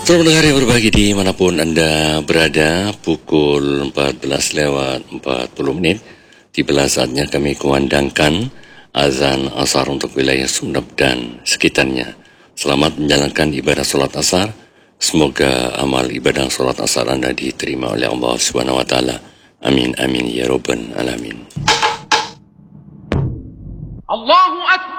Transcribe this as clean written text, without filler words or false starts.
Selamat mendengar yang berbahagia di manapun anda berada. Pukul 14:40. Tibalah saatnya kami kumandangkan azan asar untuk wilayah Sumedang dan sekitarnya. Selamat menjalankan ibadah solat asar. Semoga amal ibadah solat asar anda diterima oleh Allah Subhanahu Wa Taala. Amin amin ya rabbal alamin. Allahu Akbar.